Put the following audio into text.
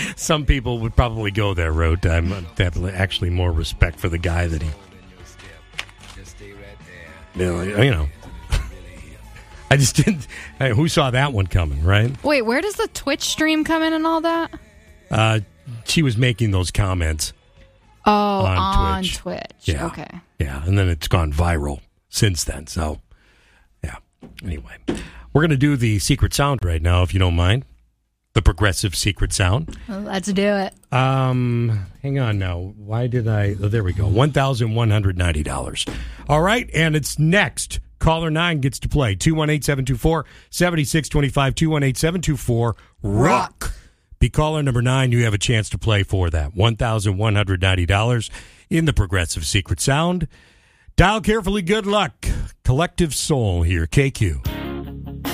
Some people would probably go that route. I'm definitely actually more respect for the guy that he. You know. I just didn't. Who saw that one coming, right? Wait, where does the Twitch stream come in and all that? She was making those comments. Oh, on Twitch. Yeah. Okay. Yeah, and then it's gone viral since then. So, yeah. Anyway, we're going to do the secret sound right now, if you don't mind. The progressive secret sound. Well, let's do it. Hang on now. Why did I? Oh, there we go. $1,190. All right, and it's next. Caller 9 gets to play. 218-724-7625. 218-724-ROCK. Be caller number 9. You have a chance to play for that. $1,190 in the progressive secret sound. Dial carefully. Good luck. Collective Soul here. KQ.